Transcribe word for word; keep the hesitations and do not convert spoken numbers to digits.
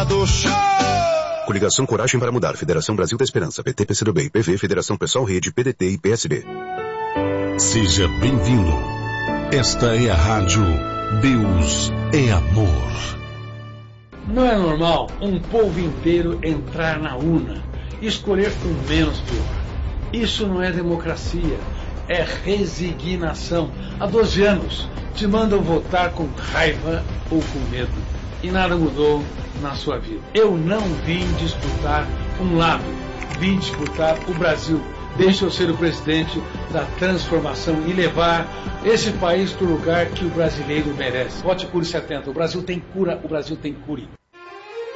do show! Coligação Coragem para Mudar, Federação Brasil da Esperança, P T, P C do B, P V, Federação Pessoal Rede, P D T e P S B. Seja bem-vindo. Esta é a rádio Deus é Amor. Não é normal um povo inteiro entrar na urna e escolher o menos pior. Isso não é democracia, é resignação. Há doze anos te mandam votar com raiva ou com medo. E nada mudou na sua vida. Eu não vim disputar um lado, vim disputar o Brasil. Deixa eu ser o presidente da transformação e levar esse país para o lugar que o brasileiro merece. Vote Cure setenta. O Brasil tem cura, o Brasil tem cure.